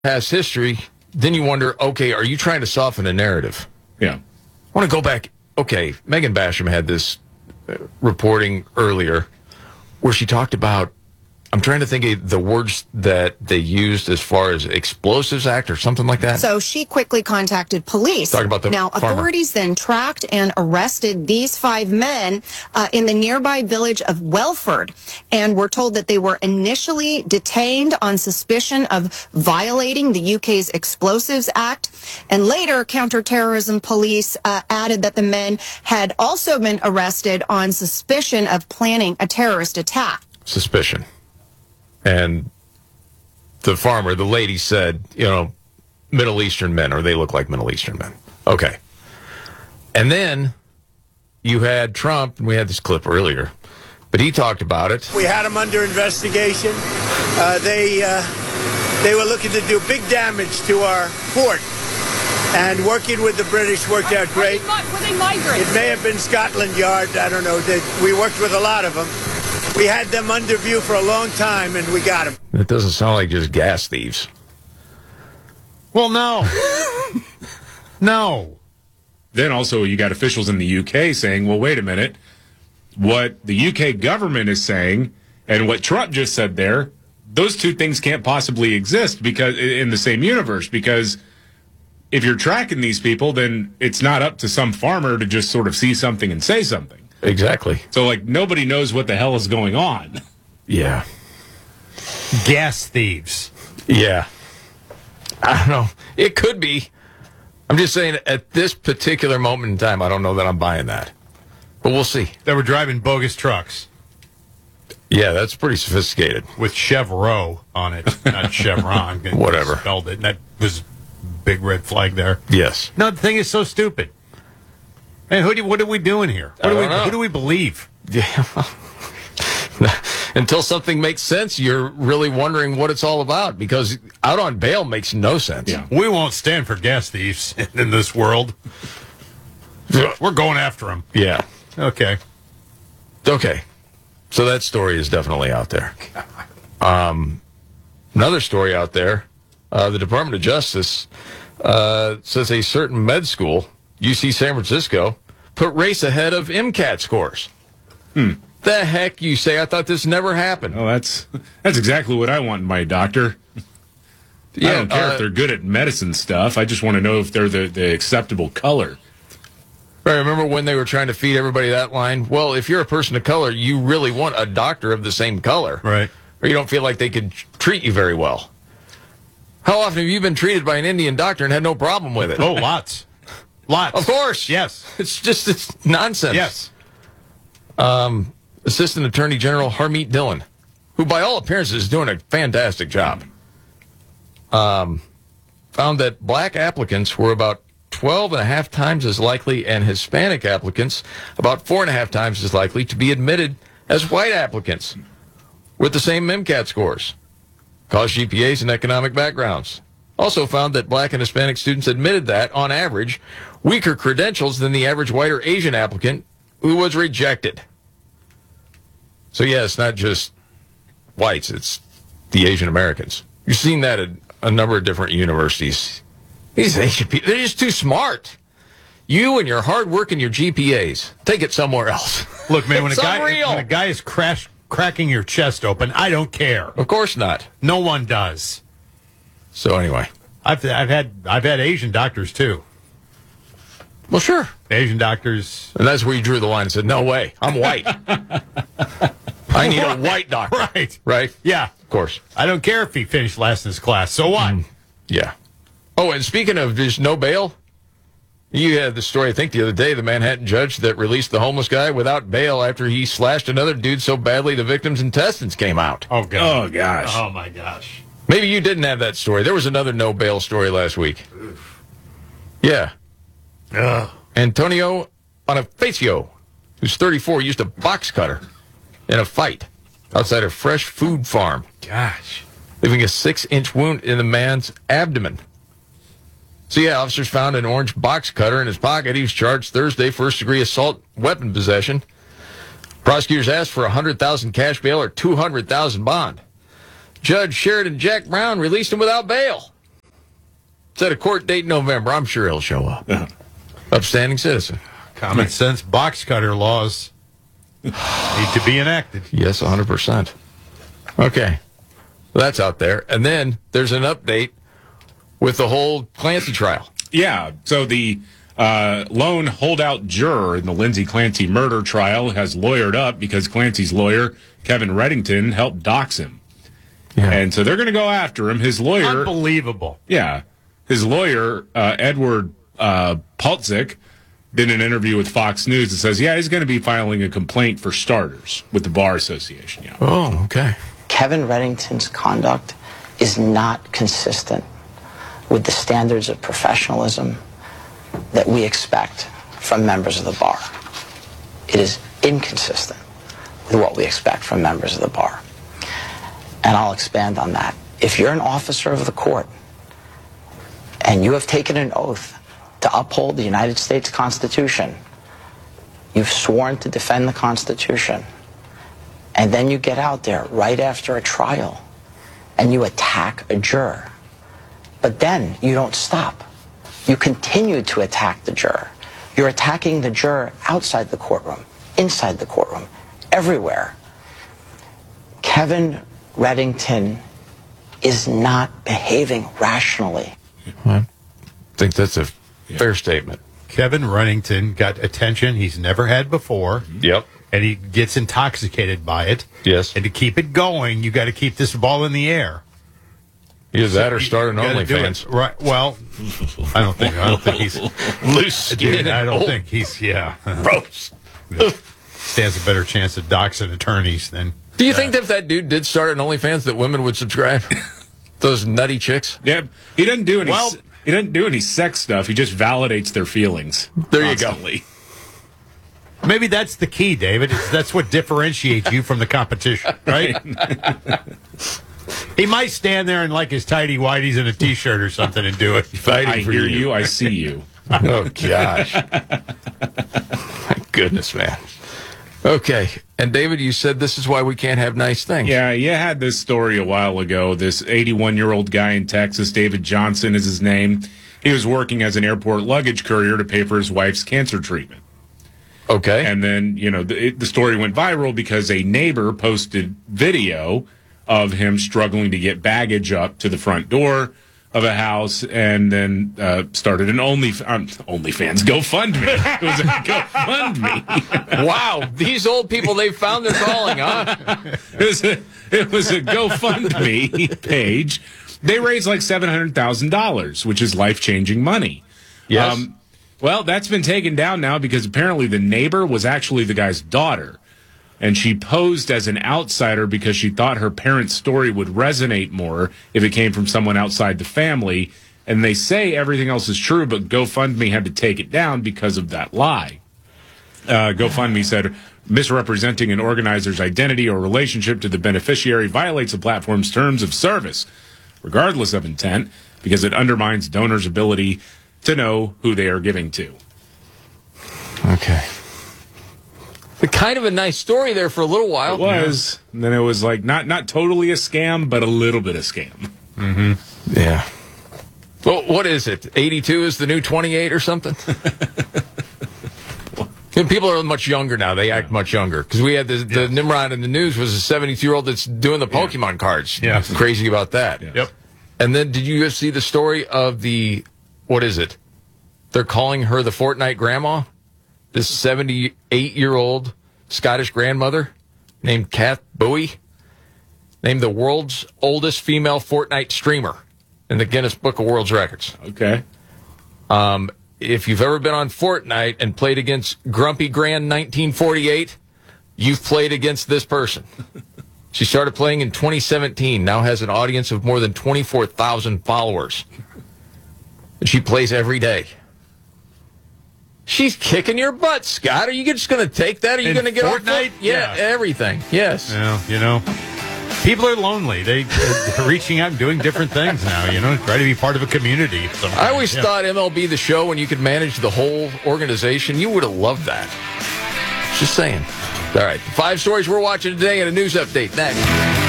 past history, then you wonder, okay, are you trying to soften a narrative? Yeah. I want to go back. Okay, Megan Basham had this reporting earlier where she talked about, I'm trying to think of the words that they used as far as Explosives Act or something like that. So she quickly contacted police. Talk about the now, farmer. Authorities then tracked and arrested these 5 men in the nearby village of Welford, and were told that they were initially detained on suspicion of violating the UK's Explosives Act. And later, counterterrorism police added that the men had also been arrested on suspicion of planning a terrorist attack. Suspicion. And the farmer, the lady said, Middle Eastern men, or they look like Middle Eastern men. Okay. And then you had Trump, and we had this clip earlier, but he talked about it. We had them under investigation. They were looking to do big damage to our port, and working with the British worked out great. Were they migrants? It may have been Scotland Yard. I don't know. We worked with a lot of them. We had them under view for a long time, and we got them. It doesn't sound like just gas thieves. Well, no. No. Then also you got officials in the UK saying, well, wait a minute. What the UK government is saying and what Trump just said there, those two things can't possibly exist because in the same universe, because if you're tracking these people, then it's not up to some farmer to just sort of see something and say something. Exactly. So, nobody knows what the hell is going on. Yeah. Gas thieves. Yeah. I don't know. It could be. I'm just saying, at this particular moment in time, I don't know that I'm buying that. But we'll see. They were driving bogus trucks. Yeah, that's pretty sophisticated. With Chevrolet on it, not Chevron. Whatever. Spelled it. And that was a big red flag there. Yes. No, the thing is so stupid. Man, what are we doing here? Who do we believe? Yeah. Until something makes sense, you're really wondering what it's all about, because out on bail makes no sense. Yeah. We won't stand for gas thieves in this world. We're going after them. Yeah. Okay. Okay. So that story is definitely out there. Another story out there, the Department of Justice says a certain med school, UC San Francisco, put race ahead of MCAT scores. The heck you say? I thought this never happened. Oh, that's exactly what I want in my doctor. I don't care if they're good at medicine stuff. I just want to know if they're the acceptable color. I remember when they were trying to feed everybody that line. Well, if you're a person of color, you really want a doctor of the same color. Right. Or you don't feel like they could treat you very well. How often have you been treated by an Indian doctor and had no problem with it? Oh, lots. Lots. Of course. Yes. It's nonsense. Yes. Assistant Attorney General Harmeet Dillon, who by all appearances is doing a fantastic job, found that black applicants were about 12.5 times as likely, and Hispanic applicants about 4.5 times as likely to be admitted as white applicants with the same MCAT scores, college GPAs, and economic backgrounds. Also found that black and Hispanic students admitted that, on average, weaker credentials than the average white or Asian applicant who was rejected. So, yeah, it's not just whites, it's the Asian Americans. You've seen that at a number of different universities. These Asian people, they're just too smart. You and your hard work and your GPAs, take it somewhere else. Look, man, when a guy is cracking your chest open, I don't care. Of course not. No one does. So anyway, I've had Asian doctors too. Well, sure. Asian doctors. And that's where you drew the line and said, no way, I'm white. I need a white doctor. Right. Right? Yeah. Of course. I don't care if he finished last in his class. So what? Yeah. Oh, and speaking of just no bail, you had the story, I think, the other day, the Manhattan judge that released the homeless guy without bail after he slashed another dude so badly the victim's intestines came out. Oh, God. Oh, gosh. Oh, my gosh. Maybe you didn't have that story. There was another no bail story last week. Yeah. Antonio Bonifacio, who's 34, used a box cutter in a fight outside a fresh food farm. Gosh. Leaving a 6-inch wound in the man's abdomen. So, yeah, officers found an orange box cutter in his pocket. He was charged Thursday, first-degree assault weapon possession. Prosecutors asked for $100,000 cash bail or $200,000 bond. Judge Sheridan Jack Brown released him without bail. Set a court date in November. I'm sure he'll show up. Upstanding citizen. Common sense box cutter laws need to be enacted. Yes, 100%. Okay. Well, that's out there. And then there's an update with the whole Clancy trial. Yeah. So the lone holdout juror in the Lindsay Clancy murder trial has lawyered up because Clancy's lawyer, Kevin Reddington, helped dox him. Yeah. And so they're going to go after him. His lawyer, Unbelievable. yeah, his lawyer, Edward Pultzik, did an interview with Fox News that says, yeah, he's going to be filing a complaint for starters with the Bar Association. Yeah. Oh, okay. Kevin Reddington's conduct is not consistent with the standards of professionalism that we expect from members of the bar. It is inconsistent with what we expect from members of the bar. And I'll expand on that. If you're an officer of the court and you have taken an oath to uphold the United States Constitution, you've sworn to defend the Constitution, and then you get out there right after a trial and you attack a juror. But then you don't stop. You continue to attack the juror. You're attacking the juror outside the courtroom, inside the courtroom, everywhere. Kevin Reddington is not behaving rationally. I think that's a fair statement. Kevin Reddington got attention he's never had before. Yep. And he gets intoxicated by it. Yes. And to keep it going, you got to keep this ball in the air. Either that or start an You gotta do OnlyFans. it. Right. Well, I don't think he's Loose skin. I don't think he's Gross. stands a better chance of doxing attorneys than. Do you think that if that dude did start an OnlyFans that women would subscribe? Those nutty chicks? Yeah. He doesn't do any sex stuff. He just validates their feelings. There you go. constantly. Maybe that's the key, David. That's what differentiates you from the competition, right? He might stand there in like his tidy whities and a t-shirt or something and do it. I hear you. I see you. Oh, gosh. My goodness, man. Okay. And, David, you said this is why we can't have nice things. Yeah, you had this story a while ago. This 81-year-old guy in Texas, David Johnson is his name. He was working as an airport luggage courier to pay for his wife's cancer treatment. Okay. And then, the story went viral because a neighbor posted video of him struggling to get baggage up to the front door of a house, and then started an OnlyFans GoFundMe. It was a GoFundMe. Wow. These old people, they found their calling, huh? It was a GoFundMe page. They raised like $700,000, which is life-changing money. Yes. Well, that's been taken down now because apparently the neighbor was actually the guy's daughter. And she posed as an outsider because she thought her parents' story would resonate more if it came from someone outside the family. And they say everything else is true, but GoFundMe had to take it down because of that lie. GoFundMe said misrepresenting an organizer's identity or relationship to the beneficiary violates the platform's terms of service, regardless of intent, because it undermines donors' ability to know who they are giving to. Okay. But kind of a nice story there for a little while. It was. And then it was like not totally a scam, but a little bit of scam. Mm-hmm. Yeah. Well, what is it? 82 is the new 28 or something? And people are much younger now. They act much younger. Because we had the Nimrod in the news was a 72-year-old that's doing the Pokemon cards. Yeah. Crazy about that. Yeah. Yep. And then did you see the story of what is it? They're calling her the Fortnite grandma? This 78-year-old Scottish grandmother named Kath Bowie, named the world's oldest female Fortnite streamer in the Guinness Book of World Records. Okay. If you've ever been on Fortnite and played against Grumpy Grand 1948, you've played against this person. She started playing in 2017, now has an audience of more than 24,000 followers. And she plays every day. She's kicking your butt, Scott. Are you just going to take that? Are you going to get Fortnite? off? Yeah, everything. Yes. Well, people are lonely. They're reaching out and doing different things now, try to be part of a community. I always thought MLB The Show, when you could manage the whole organization, you would have loved that. Just saying. All right. 5 stories we're watching today and a news update next.